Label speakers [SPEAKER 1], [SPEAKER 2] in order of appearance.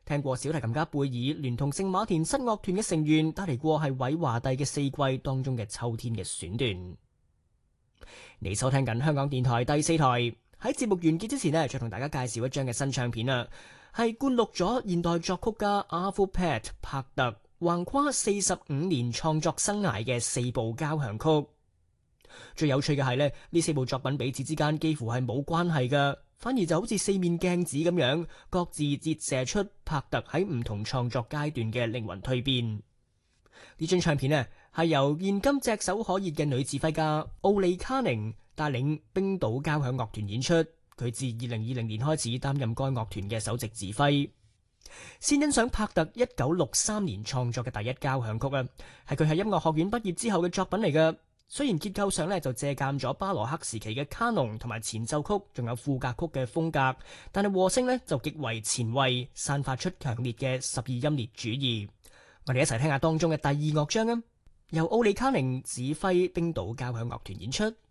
[SPEAKER 1] 聽過小提琴家貝爾聯同聖馬田室樂團嘅成員帶嚟過係韋華第嘅四季當中嘅秋天嘅選段。你收聽緊香港電台第四台，喺節目完結之前呢，再同大家介紹一張嘅新唱片啊，係灌錄咗現代作曲家阿夫柏特橫跨45年創作生涯嘅4部交響曲。最有趣嘅係呢4部作品彼此之間幾乎係冇關係㗎，反而就好似4面鏡子咁樣，各自折射出柏特喺唔同創作階段嘅靈魂蛻變。呢張唱片呢係由現今炙手可熱嘅女指揮家奧利卡寧帶領冰島交響樂團演出，佢自2020年開始擔任該樂團嘅首席指揮。先欣賞柏特1963年創作嘅第一交響曲啊，係佢喺音樂學院畢業之後嘅作品嚟㗎。雖然結構上就借鑑咗巴羅克時期嘅卡農同埋前奏曲，仲有賦格曲嘅風格，但係和聲就極為前衛，散發出強烈嘅12音列主義。我哋一齊聽下當中嘅第二樂章啊，由奧利卡寧指揮冰島交響樂團演出。